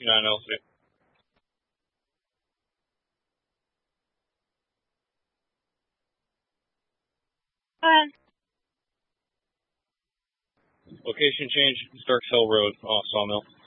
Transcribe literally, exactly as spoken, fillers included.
fifty-nine L C. Hi. Location change, Starks Hill Road, off Sawmill.